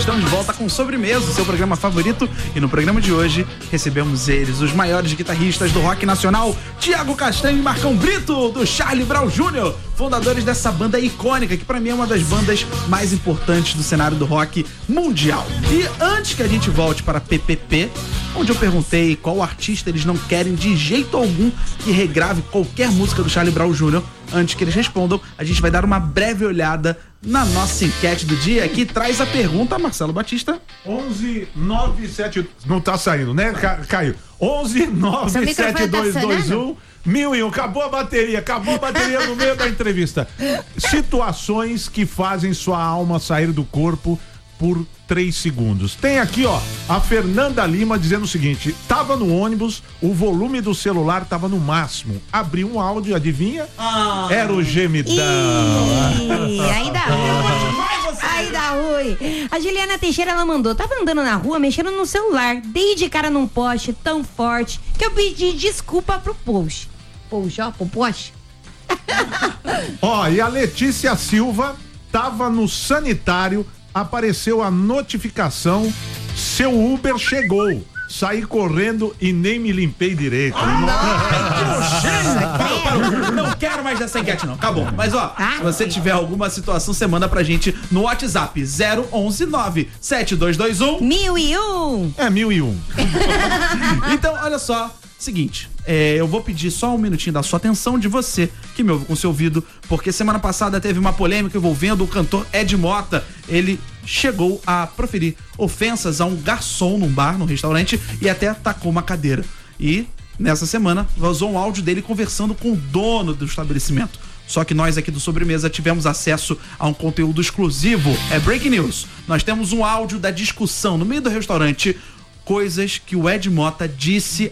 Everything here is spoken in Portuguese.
Estamos de volta com Sobremesa, o seu programa favorito, e no programa de hoje recebemos eles, os maiores guitarristas do rock nacional, Thiago Castanho e Marcão Brito, do Charlie Brown Jr., fundadores dessa banda icônica, que pra mim é uma das bandas mais importantes do cenário do rock mundial. E antes que a gente volte para PPP, onde eu perguntei qual artista eles não querem de jeito algum que regrave qualquer música do Charlie Brown Jr., antes que eles respondam, a gente vai dar uma breve olhada na nossa enquete do dia, que traz a pergunta, Marcelo Batista. 11972. Não tá saindo, né, Caio? 1197221 1001. Acabou a bateria no meio da entrevista. Situações que fazem sua alma sair do corpo por 3 segundos. Tem aqui, ó, a Fernanda Lima dizendo o seguinte: tava no ônibus, o volume do celular tava no máximo. Abri um áudio, adivinha? Era o gemidão. Aí dá ruim. Aí dá ruim. A Juliana Teixeira, ela mandou: tava andando na rua, mexendo no celular, dei de cara num poste tão forte que eu pedi desculpa pro poste. Pro poste? Ó, e a Letícia Silva tava no sanitário, apareceu a notificação: seu Uber chegou. Saí correndo e nem me limpei direito. Não quero mais dessa enquete, não. Acabou. Mas, ó, se você tiver alguma situação, você manda pra gente no WhatsApp 011-97221 1001. É 1001. Então, olha só. Seguinte, eu vou pedir só um minutinho da sua atenção, de você que me ouve com seu ouvido, porque semana passada teve uma polêmica envolvendo o cantor Ed Mota. Ele chegou a proferir ofensas a um garçom num bar, num restaurante, e até atacou uma cadeira. E nessa semana vazou um áudio dele conversando com o dono do estabelecimento. Só que nós aqui do Sobremesa tivemos acesso a um conteúdo exclusivo. É Breaking News. Nós temos um áudio da discussão no meio do restaurante, coisas que o Ed Mota disse